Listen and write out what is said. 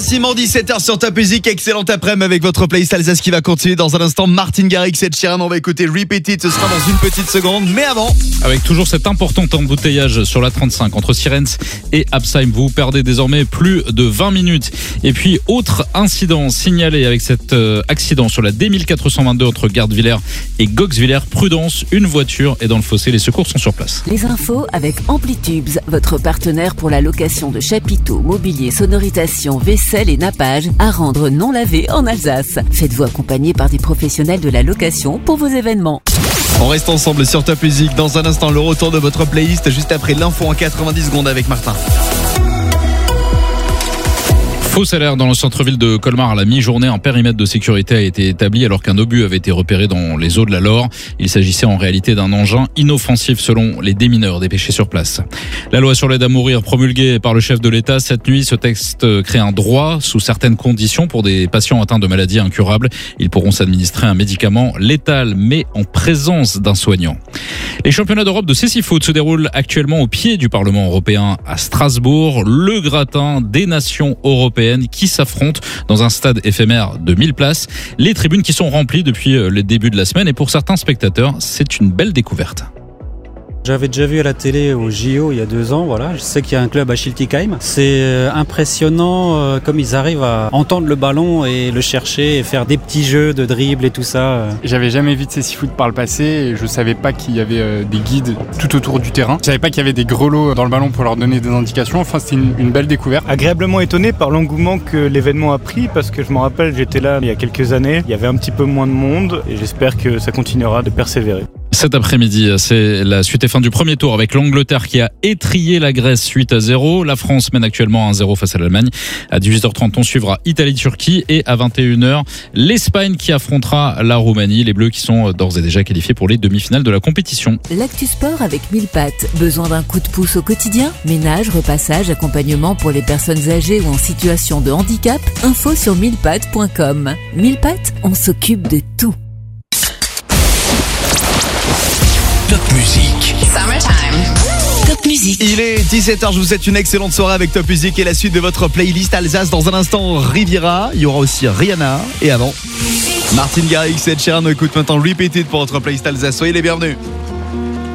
quasiment 17h sur Top Music. Excellente après-midi avec votre playlist Alsace qui va continuer dans un instant. Martin Garrix et Sheeran, on va écouter Repeat It, ce sera dans une petite seconde. Mais avant, avec toujours cet important embouteillage sur la 35 entre Sierentz et Absheim, vous perdez désormais plus de 20 minutes. Et puis autre incident signalé avec cet accident sur la D1422 entre Gardevillers et Goxwiller. Prudence, une voiture est dans le fossé, les secours sont sur place. Les infos avec Amplitubes, votre partenaire pour la location de chapiteaux, mobilier, sonorisation, vaisselle et nappage à rendre non lavé en Alsace. Faites-vous accompagner par des professionnels de la location pour vos événements. on reste ensemble sur Top Music. Dans un instant, le retour de votre playlist juste après l'info en 90 secondes avec Martin. Faux salaire dans le centre-ville de Colmar à la mi-journée. Un périmètre de sécurité a été établi alors qu'un obus avait été repéré dans les eaux de la Loire. Il s'agissait en réalité d'un engin inoffensif selon les démineurs dépêchés sur place. La loi sur l'aide à mourir promulguée par le chef de l'État cette nuit, ce texte crée un droit sous certaines conditions pour des patients atteints de maladies incurables. Ils pourront s'administrer un médicament létal mais en présence d'un soignant. Les championnats d'Europe de cécifoot se déroulent actuellement au pied du Parlement européen à Strasbourg. Le gratin des nations européennes qui s'affrontent dans un stade éphémère de 1000 places. Les tribunes qui sont remplies depuis le début de la semaine et pour certains spectateurs, c'est une belle découverte. J'avais déjà vu à la télé au JO il y a 2 ans, voilà. Je sais qu'il y a un club à Schiltigheim. C'est impressionnant comme ils arrivent à entendre le ballon et le chercher et faire des petits jeux de dribble et tout ça. J'avais jamais vu de cécifoot par le passé et je savais pas qu'il y avait des guides tout autour du terrain. Je savais pas qu'il y avait des grelots dans le ballon pour leur donner des indications. Enfin, c'était une belle découverte. Agréablement étonné par l'engouement que l'événement a pris parce que je me rappelle, j'étais là il y a quelques années. Il y avait un petit peu moins de monde et j'espère que ça continuera de persévérer. Cet après-midi, c'est la suite et fin du premier tour avec l'Angleterre qui a étrillé la Grèce 8-0. La France mène actuellement 1-0 face à l'Allemagne. À 18h30, on suivra Italie-Turquie et à 21h, l'Espagne qui affrontera la Roumanie. Les Bleus qui sont d'ores et déjà qualifiés pour les demi-finales de la compétition. L'actu sport avec 1000 pattes. Besoin d'un coup de pouce au quotidien? Ménage, repassage, accompagnement pour les personnes âgées ou en situation de handicap? Info sur 1000pattes.com. 1000 pattes, on s'occupe de tout. Top Music. Summertime. Top Music. Il est 17h, je vous souhaite une excellente soirée avec Top Music et la suite de votre playlist Alsace. Dans un instant, Riviera, il y aura aussi Rihanna et avant, Martin Garrix et Sheeran. Écoute maintenant Repeat It pour votre playlist Alsace. Soyez les bienvenus.